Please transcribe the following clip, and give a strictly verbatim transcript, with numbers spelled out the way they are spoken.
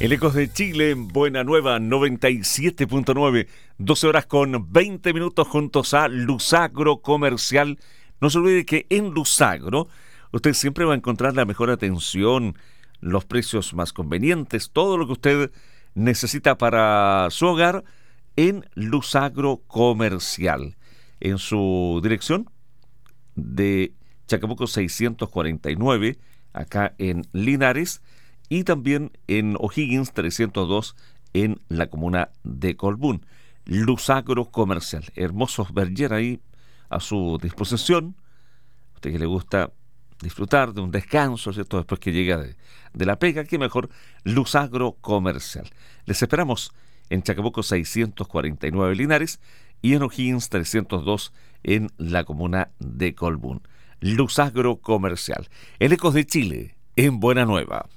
El Ecos de Chile en Buena Nueva noventa y siete punto nueve, doce horas con veinte minutos juntos a Lusagro Comercial. No se olvide que en Lusagro usted siempre va a encontrar la mejor atención, los precios más convenientes, todo lo que usted necesita para su hogar en Lusagro Comercial. En su dirección de Chacabuco seiscientos cuarenta y nueve, acá en Linares, y también en O'Higgins trescientos dos en la comuna de Colbún. Lusagro Comercial, hermosos berger ahí a su disposición. A usted que le gusta disfrutar de un descanso, ¿cierto? Después que llega de, de la pega, qué mejor, Lusagro Comercial. Les esperamos en Chacabuco seiscientos cuarenta y nueve Linares y en O'Higgins trescientos dos en la comuna de Colbún. Lusagro Comercial. El Ecos de Chile en Buena Nueva.